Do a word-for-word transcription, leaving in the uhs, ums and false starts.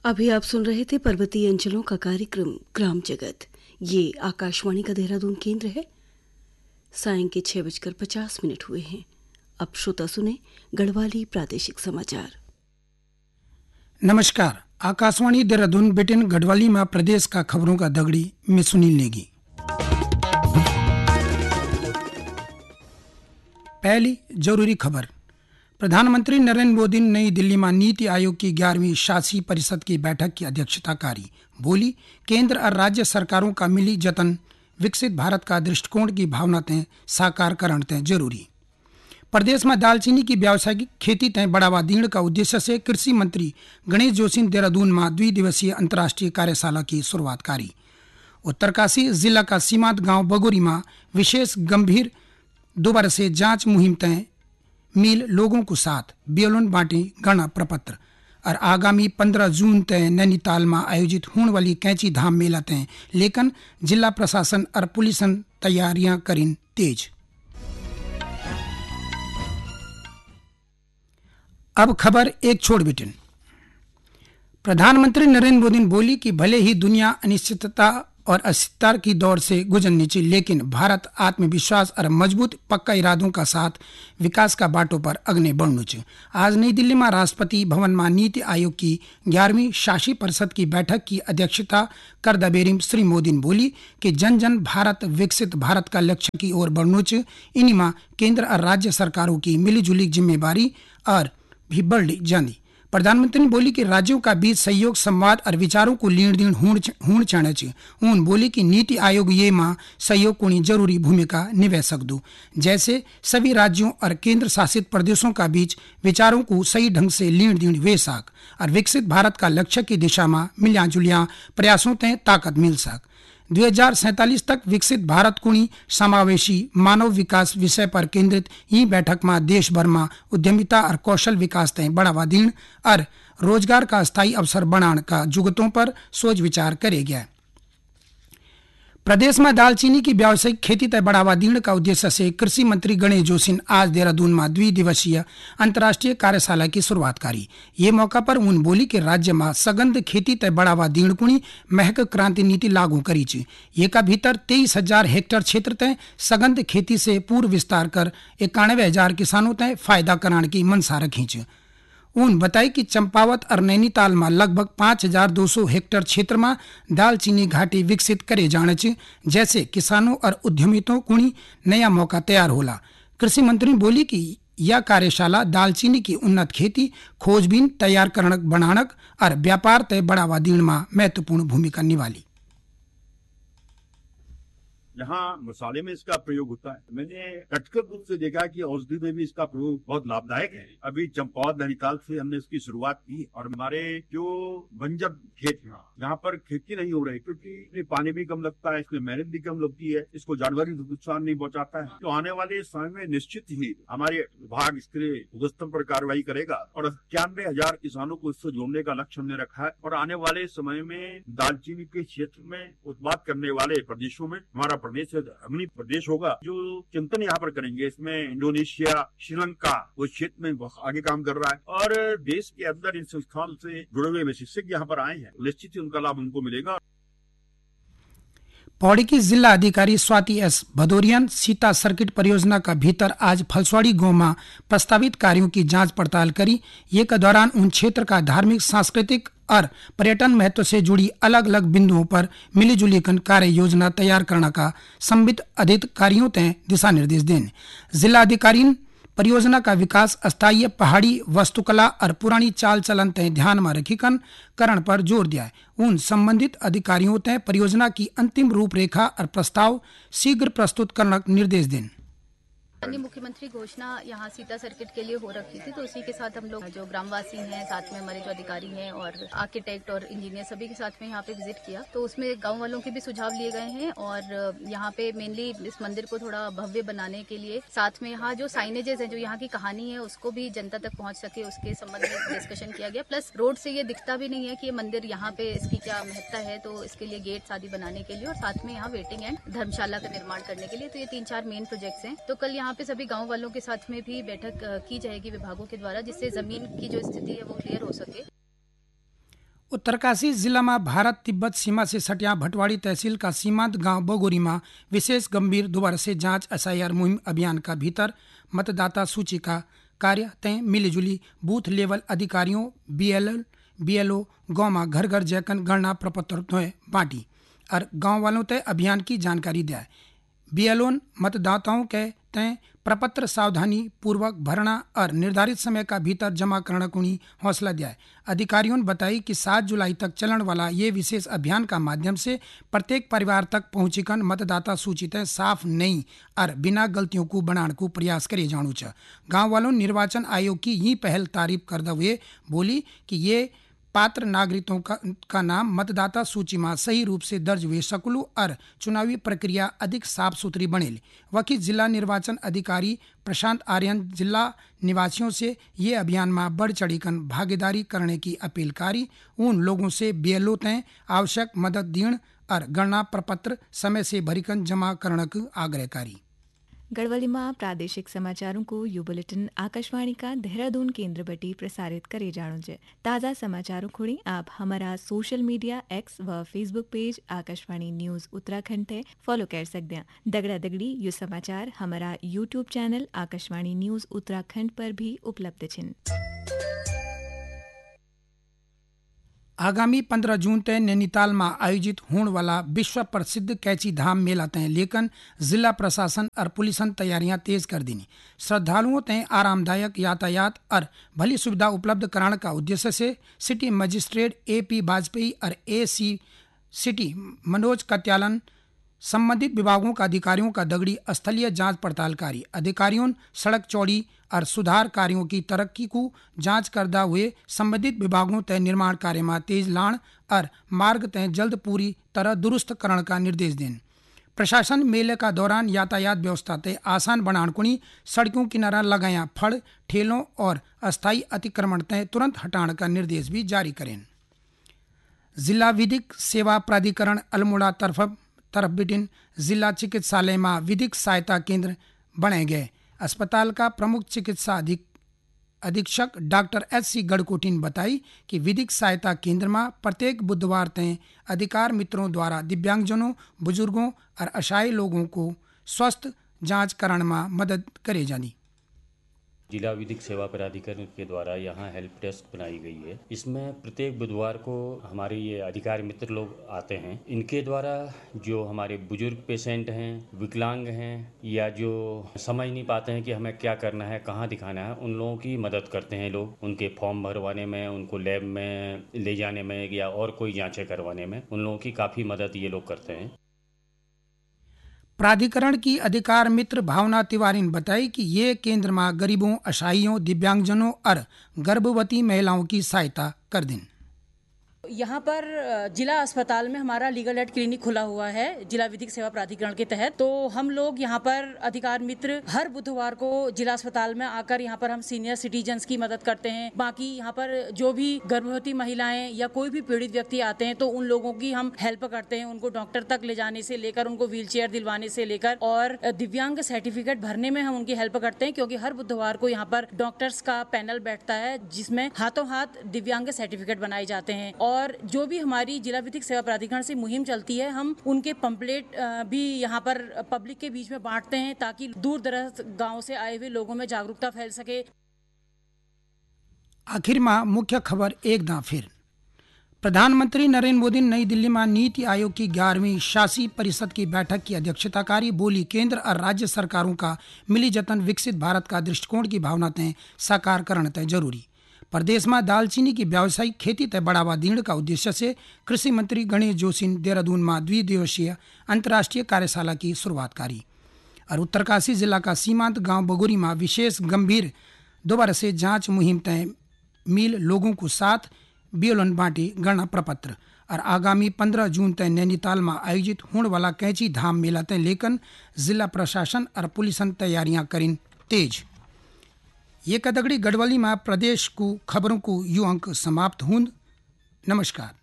अभी आप सुन रहे थे पर्वतीय अंचलों का कार्यक्रम ग्राम जगत। ये आकाशवाणी का देहरादून केंद्र है। सायं के छह बजकर पचास मिनट हुए हैं। अब श्रोता सुने गढ़वाली प्रादेशिक समाचार। नमस्कार, आकाशवाणी देहरादून बेटिन गढ़वाली में प्रदेश का खबरों का दगड़ी में सुनील नेगी। पहली जरूरी खबर। प्रधानमंत्री नरेंद्र मोदी ने नई दिल्ली में नीति आयोग की ग्यारहवीं शासी परिषद की बैठक की अध्यक्षता करी। बोली, केंद्र और राज्य सरकारों का मिली जतन विकसित भारत का दृष्टिकोण की भावना तय साकार करण तय जरूरी। प्रदेश में दालचीनी की व्यावसायिक खेती तय बढ़ावा देने का उद्देश्य से कृषि मंत्री गणेश जोशी ने देहरादून में द्विदिवसीय अंतर्राष्ट्रीय कार्यशाला की शुरुआत करी। उत्तरकाशी जिला का सीमांत गांव बगोरी में विशेष गंभीर दोबारा से जांच मुहिम तय मिल लोगों को साथ बेलन बांटे गणना प्रपत्र और आगामी पंद्रह जून तय नैनीताल में आयोजित होने वाली कैंची धाम मेला तय लेकिन जिला प्रशासन और पुलिस तैयारियां करीन तेज। अब खबर एक छोड़ बिटिन। प्रधानमंत्री नरेंद्र मोदी ने बोली कि भले ही दुनिया अनिश्चितता और अस्थिरता की दौर से गुजरनी चाहिए, लेकिन भारत आत्मविश्वास और मजबूत पक्का इरादों का साथ विकास का बाटों पर अग्नि बढ़ना चाहिए। आज नई दिल्ली में राष्ट्रपति भवन में नीति आयोग की ग्यारहवीं शासी परिषद की बैठक की अध्यक्षता कर दबेरी श्री मोदी ने बोली कि जन जन भारत विकसित भारत का लक्ष्य की ओर बढ़ना चाहिए। इन्हीं में केंद्र और राज्य सरकारों की मिलीजुली जिम्मेवारी और भी बढ़ जानी। प्रधानमंत्री ने बोली कि राज्यों का बीच सहयोग संवाद और विचारों को लीन दीन होना चाहिए। उन्होंने बोली कि नीति आयोग ये मां सहयोग को जरूरी भूमिका निभा सकदू, जैसे सभी राज्यों और केंद्र शासित प्रदेशों का बीच विचारों को सही ढंग से लीन दीन वे साक और विकसित भारत का लक्ष्य की दिशा में मिलिया जुलिया प्रयासों तय ताकत मिल सक। दो हज़ार सैंतालीस तक विकसित भारत कुणी समावेशी मानव विकास विषय पर केंद्रित ई बैठक में देश भर में उद्यमिता और कौशल विकास तय बढ़ावा देने और रोजगार का स्थायी अवसर बनाने का जुगतों पर सोच विचार करे गया। प्रदेश में दालचीनी की व्यावसायिक खेती तय बढ़ावा देने का उद्देश्य से कृषि मंत्री गणेश जोशी ने आज देहरादून में द्विदिवसीय अंतर्राष्ट्रीय कार्यशाला की शुरुआत करी। ये मौका पर उन्होंने बोली कि राज्य में सघन खेती तय बढ़ावा देने कुणी महक क्रांति नीति लागू करी ची। ये का भीतर तेईस हजार हेक्टेयर क्षेत्र तय सघन खेती से पूर्व विस्तार कर इक्यानवे हजार किसानों तय फायदा कराने की मनसा रखी ची। उन्होंने बताया कि चंपावत और नैनीताल में लगभग पाँच हजार दो सौ हेक्टेयर क्षेत्र में दालचीनी घाटी विकसित करे जाने चाहिए, जैसे किसानों और उद्यमियों को नया मौका तैयार होला। कृषि मंत्री बोली कि यह कार्यशाला दालचीनी की उन्नत खेती खोजबीन तैयार करणक बनाणक और व्यापार तय बढ़ावा देने में महत्वपूर्ण भूमिका निभाली। यहाँ मसाले में इसका प्रयोग होता है। मैंने कटकर रूप से देखा कि औषधि में भी इसका प्रयोग बहुत लाभदायक है। अभी चंपावत नैनीताल से हमने इसकी शुरुआत की और हमारे जो बंजर खेत हैं यहाँ पर खेती नहीं हो रही, क्योंकि पानी भी कम लगता है, इसमें मेहनत भी कम लगती है, इसको जानवर भी नुकसान नहीं पहुंचाता है। तो आने वाले समय में निश्चित ही हमारे विभाग इसके उद्यम पर कार्रवाई करेगा और इक्यानवे हजार किसानों को इससे जोड़ने का लक्ष्य हमने रखा है। और आने वाले समय में दालचीनी के क्षेत्र में उत्पादन करने वाले प्रदेशों में हमारा प्रदेश अग्रणी प्रदेश होगा। जो चिंतन यहाँ पर करेंगे, इसमें इंडोनेशिया, श्रीलंका वो क्षेत्र में आगे काम कर रहा है और देश के अंदर इन संस्थानों से जुड़े हुए विशेषज्ञ यहाँ पर आए हैं, निश्चित ही उनका लाभ उनको मिलेगा। पौड़ी की जिला अधिकारी स्वाति एस भदौरियन सीता सर्किट परियोजना का भीतर आज फलसवाड़ी गांव में प्रस्तावित कार्यों की जांच पड़ताल करी। ये के दौरान उन क्षेत्र का धार्मिक, सांस्कृतिक और पर्यटन महत्व से जुड़ी अलग अलग बिंदुओं पर मिलीजुली कार्य योजना तैयार करने का संबंधित अधिकारियों तय दिशा निर्देश दें। जिला अधिकारी परियोजना का विकास अस्थायी पहाड़ी वास्तुकला और पुरानी चाल चलन तय ध्यान में रखीकन करण पर जोर दिया है। उन संबंधित अधिकारियों तय परियोजना की अंतिम रूपरेखा और प्रस्ताव शीघ्र प्रस्तुत करने का निर्देश दें। माननीय मुख्यमंत्री घोषणा यहाँ सीता सर्किट के लिए हो रखी थी, तो उसी के साथ हम लोग जो ग्रामवासी हैं, साथ में हमारे जो अधिकारी हैं और आर्किटेक्ट और इंजीनियर सभी के साथ में यहाँ पे विजिट किया। तो उसमें गांव वालों के भी सुझाव लिए गए हैं और यहाँ पे मेनली इस मंदिर को थोड़ा भव्य बनाने के लिए, साथ में यहाँ जो साइनेजेस है, जो यहाँ की कहानी है, उसको भी जनता तक पहुँच सके, उसके संबंध में डिस्कशन किया गया। प्लस रोड से ये दिखता भी नहीं है कि ये मंदिर यहाँ पे इसकी क्या महत्ता है, तो इसके लिए गेट्स आदि बनाने के लिए और साथ में यहाँ वेटिंग एंड धर्मशाला का निर्माण करने के लिए। तो ये तीन चार मेन प्रोजेक्ट्स हैं। तो कल यहाँ पे सभी गांव वालों के साथ में भी बैठक की जाएगी विभागों के द्वारा, जिससे जमीन की जो स्थिति है वो क्लियर हो सके। उत्तरकाशी जिला में भारत तिब्बत सीमा से सटिया भटवाड़ी तहसील का सीमांत गांव बगोरी में विशेष गंभीर दोबारा से जांच एसआईआर मुहिम अभियान का भीतर मतदाता सूची का कार्य तय मिलीजुली बूथ लेवल अधिकारियों बीएलएल बीएलओ गांव में घर घर जैकन गणना प्रपत्र बांटी और गांव वालों तय अभियान की जानकारी दिया। बीएलओ मतदाताओं के तय प्रपत्र सावधानी पूर्वक भरना और निर्धारित समय का भीतर जमा करने को हौसला दिया। अधिकारियों ने बताई कि सात जुलाई तक चलन वाला ये विशेष अभियान का माध्यम से प्रत्येक परिवार तक पहुंचकर मतदाता सूची तय साफ नहीं और बिना गलतियों को बनाने को प्रयास करे जाणु छ। गांव वालों निर्वाचन आयोग की ये पहल तारीफ करते हुए बोली कि ये पात्र नागरिकों का, का नाम मतदाता सूची में सही रूप से दर्ज हुए सकलू और चुनावी प्रक्रिया अधिक साफ सुथरी बनेली। वकी जिला निर्वाचन अधिकारी प्रशांत आर्यन जिला निवासियों से ये अभियान में बढ़ चढ़ीकर भागीदारी करने की अपील करी। उन लोगों से बीएलओ तय आवश्यक मदद देने और गणना प्रपत्र समय से भरीकन जमा करने का आग्रह करी। गढ़वाली में प्रादेशिक समाचारों को यू बुलेटिन आकाशवाणी का देहरादून केंद्र बटी प्रसारित करे जाणो है। ताज़ा समाचारों खुड़ी आप हमारा सोशल मीडिया एक्स व Facebook page Akashvani news Uttarakhand है फॉलो कर सकते हैं। दगड़ा दगड़ी यू समाचार हमारा YouTube channel Akashvani news Uttarakhand पर भी उपलब्ध छिन। आगामी पंद्रह जून तय नैनीताल में आयोजित होने वाला विश्व प्रसिद्ध कैची धाम मेला तय लेकिन जिला प्रशासन और पुलिस तैयारियां तेज कर दी। श्रद्धालुओं तय आरामदायक यातायात और भली सुविधा उपलब्ध कराने का उद्देश्य से city magistrate A P Vajpayee और ए सी सिटी मनोज कत्यालन संबंधित विभागों का अधिकारियों का दगड़ी स्थलीय जांच पड़ताल कारी। अधिकारियों सड़क चौड़ी और सुधार कार्यों की तरक्की को जांच करदा हुए संबंधित विभागों तय निर्माण कार्य में तेज लाण और मार्ग तय जल्द पूरी तरह दुरुस्त करने का निर्देश दें। प्रशासन मेले का दौरान यातायात व्यवस्था तय आसान बनाने कुणी सड़कों किनारा लगाया फड़ ठेलों और अस्थायी अतिक्रमण तय तुरंत हटाने का निर्देश भी जारी करें। जिला विधिक सेवा प्राधिकरण अल्मोड़ा तरफ तरफ बिटिन जिला चिकित्सालय में विधिक सहायता केंद्र बनाए गए। अस्पताल का प्रमुख चिकित्सा अधिक अधीक्षक डॉक्टर एच सी गढ़कोटी ने बताई कि विधिक सहायता केंद्र में प्रत्येक बुधवार तय अधिकार मित्रों द्वारा दिव्यांगजनों, बुजुर्गों और असहाय लोगों को स्वास्थ्य जांच कराने में मदद करे जानी। जिला विधिक सेवा प्राधिकरण के द्वारा यहाँ हेल्प डेस्क बनाई गई है। इसमें प्रत्येक बुधवार को हमारे ये अधिकारी मित्र लोग आते हैं। इनके द्वारा जो हमारे बुजुर्ग पेशेंट हैं, विकलांग हैं या जो समझ नहीं पाते हैं कि हमें क्या करना है, कहाँ दिखाना है, उन लोगों की मदद करते हैं लोग। उनके फॉर्म भरवाने में, उनको लैब में ले जाने में या और कोई जाँचें करवाने में उन लोगों की काफ़ी मदद ये लोग करते हैं। प्राधिकरण की अधिकार मित्र भावना तिवारी ने बताई कि ये केंद्र में गरीबों, असहायों, दिव्यांगजनों और गर्भवती महिलाओं की सहायता कर दें। यहाँ पर जिला अस्पताल में हमारा लीगल एड क्लिनिक खुला हुआ है जिला विधिक सेवा प्राधिकरण के तहत। तो हम लोग यहाँ पर अधिकार मित्र हर बुधवार को जिला अस्पताल में आकर यहाँ पर हम सीनियर सिटीजन्स की मदद करते हैं। बाकी यहाँ पर जो भी गर्भवती महिलाएं या कोई भी पीड़ित व्यक्ति आते हैं तो उन लोगों की हम हेल्प करते हैं। उनको डॉक्टर तक ले जाने से लेकर उनको व्हील चेयर दिलवाने से लेकर और दिव्यांग सर्टिफिकेट भरने में हम उनकी हेल्प करते हैं, क्योंकि हर बुधवार को यहाँ पर डॉक्टर्स का पैनल बैठता है जिसमें हाथों हाथ दिव्यांग सर्टिफिकेट बनाए जाते हैं। और जो भी हमारी जिला विधिक सेवा प्राधिकरण से मुहिम चलती है, हम उनके पंपलेट भी यहाँ पर पब्लिक के बीच में बांटते हैं ताकि दूर दराज गांव से आए हुए लोगों में जागरूकता फैल सके। आखिर में मुख्य खबर एक दां फिर। प्रधानमंत्री नरेंद्र मोदी नई दिल्ली में नीति आयोग की ग्यारहवीं शासी परिषद की बैठक की अध्यक्षता करी। बोली केंद्र और राज्य सरकारों का मिली जतन विकसित भारत का दृष्टिकोण की भावना तय साकार करना तय जरूरी। प्रदेश में दालचीनी की व्यावसायिक खेती तय बढ़ावा देने का उद्देश्य से कृषि मंत्री गणेश जोशी ने देहरादून में द्विदिवसीय अंतर्राष्ट्रीय कार्यशाला की शुरुआत करी। और उत्तरकाशी जिला का सीमांत गांव बगोरी में विशेष गंभीर दोबारा से जांच मुहिम तय मिल लोगों को साथ बीएलओन बांटे गणना प्रपत्र। और आगामी पंद्रह जून तय नैनीताल में आयोजित होने वाला कैची धाम मेला तय लेकर जिला प्रशासन और पुलिस तैयारियां करें तेज। ये कदगड़ी गढ़वाली में प्रदेश को खबरों को यू अंक समाप्त हुन। नमस्कार।